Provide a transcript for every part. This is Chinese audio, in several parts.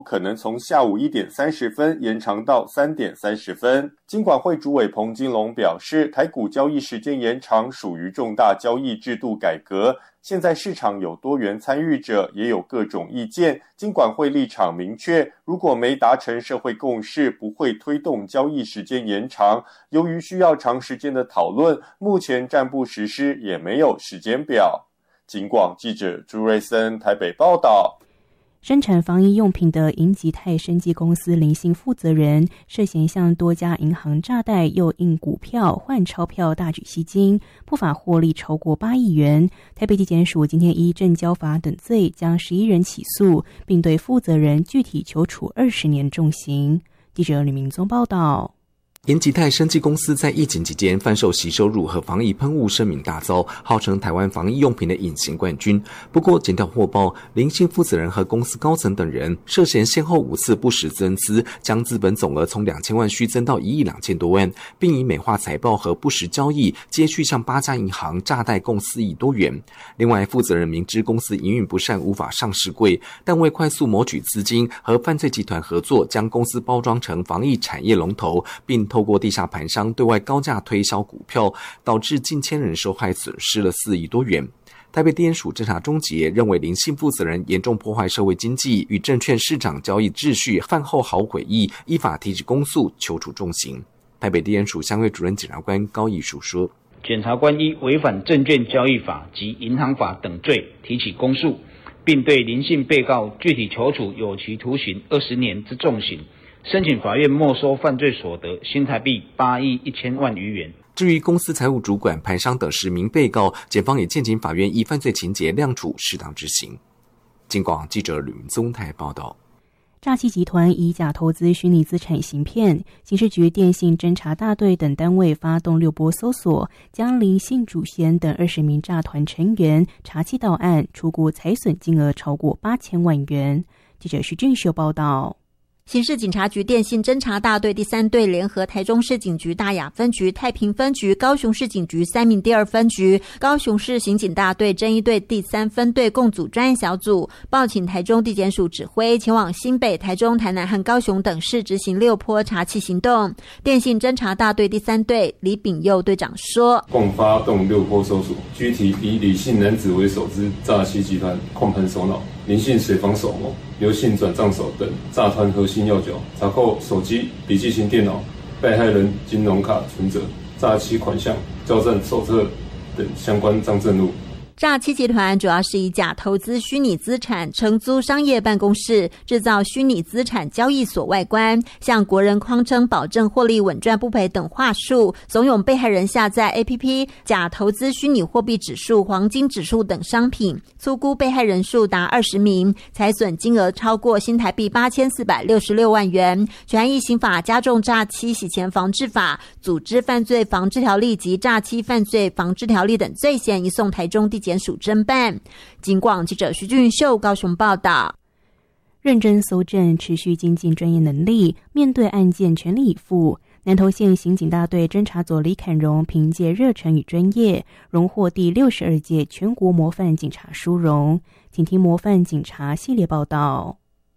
可能从下午1点30分延长到3点30分。金管会主委彭金龙表示，台股交易时间延长属于重大交易制度改革，现在市场有多元参与者，也有各种意见。金管会立场明确，如果没达成社会共识，不会推动交易时间延长。由于需要长时间的讨论，目前暂不实施，也没有时间表。警广记者朱瑞森台北报道。 生产防疫用品的银吉泰生技公司林姓负责人涉嫌向多家银行诈贷，又印股票换钞票，大举吸金，不法获利超过8亿元。台北地检署今天依证交法等罪将11人起诉，并对负责人具体求处20年重刑。记者李明宗报道。 银吉泰生技公司在疫情期间贩售洗手乳和防疫喷雾声名大噪，号称台湾防疫用品的隐形冠军。不过检调获报，林姓负责人和公司高层等人涉嫌先后5次不实增资，将资本总额从2000万虚增到1亿2千多万，并以美化财报和不实交易接续向8家银行诈贷共4亿多元。另外，负责人明知公司营运不善，无法上市柜，但为快速谋取资金，和犯罪集团合作，将公司包装成防疫产业龙头，并透过地下盘商对外高价推销股票，导致近千人受害，损失了4亿多元。台北地检署侦查终结，认为林姓负责人严重破坏社会经济与证券市场交易秩序，犯后毫悔意，依法提起公诉，求处重刑。台北地检署相对主任检察官高义书说， 检察官依违反证券交易法及银行法等罪提起公诉，并对林姓被告具体求处有期徒刑20年之重刑，申请法院没收犯罪所得新台币8亿1000万余元。 至于公司财务主管、盘商等10名被告，检方也建请法院依犯罪情节量处适当执行。警广记者吕明宗台报道。 诈欺集团以假投资虚拟资产行骗，刑事局电信侦查大队等单位发动6波搜索，将林姓主嫌等20名诈团成员查缉到案，出估财损金额超过8000万元。记者徐俊秀报道。 刑事警察局电信侦查大队第3队联合台中市警局大雅分局、太平分局、高雄市警局3名第2分局、高雄市刑警大队侦缉队第3分队共组专案小组，报请台中地检署指挥前往新北、台中、台南和高雄等市执行6波查缉行动。电信侦查大队第3队李炳佑队长说， 共发动6波搜索，具体以李姓男子为首之诈欺集团控盘首脑，林姓水房首谋，刘姓转账手等诈团核心要角，查扣手机、笔记型电脑、被害人金融卡存折、诈欺款项、交证手册等相关账证物。 诈欺集团主要是以假投资虚拟资产、承租商业办公室、制造虚拟资产交易所外观，向国人匡称保证获利稳赚不赔等话术，怂恿被害人下载 APP 假投资虚拟货币指数、黄金指数等商品，粗估被害人数达20名，财损金额超过新台币8466万元。全案依刑法加重诈欺洗钱防治法、组织犯罪防治条例及诈欺犯罪防治条例等罪嫌，移送台中地检署侦办。警广记者徐俊秀高雄报道。 认真搜证，持续精进专业能力，面对案件全力以赴。南投县刑警大队侦查组李侃荣凭借热忱与专业，荣获第62届全国模范警察殊荣。请听模范警察系列报道。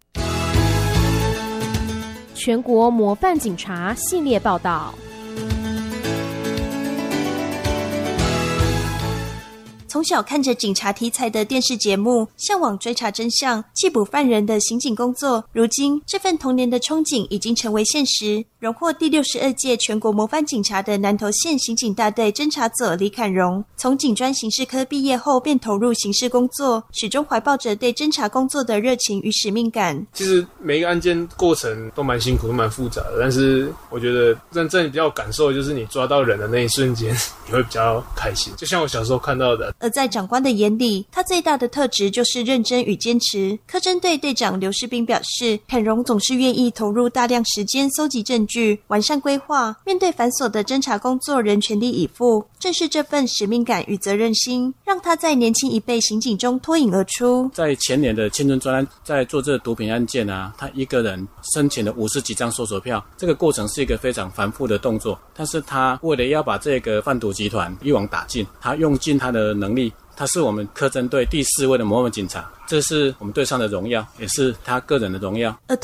全国模范警察系列报道。 从小看着警察题材的电视节目，向往追查真相、缉捕犯人的刑警工作，如今这份童年的憧憬已经成为现实。荣获第62届全国模范警察的南投县刑警大队侦查组李侃荣，从警专刑事科毕业后便投入刑事工作，始终怀抱着对侦查工作的热情与使命感。 其实每一个案件过程都蛮辛苦，都蛮复杂的，但是我觉得真正比较感受的就是你抓到人的那一瞬间，你会比较开心。就像我小时候看到的。 而在长官的眼里，他最大的特质就是认真与坚持。科侦队队长刘世斌表示，侃荣总是愿意投入大量时间搜集证据，完善规划，面对繁琐的侦查工作仍全力以赴。正是这份使命感与责任心，让他在年轻一辈刑警中脱颖而出。 在前年的青春专案，在做这个毒品案件啊，他一个人申请了50几张搜索票，这个过程是一个非常繁复的动作，但是他为了要把这个贩毒集团一网打尽，他用尽他的能力， 他是我们科侦队第4位的模范警察，这是我们队上的荣耀，也是他个人的荣耀。 而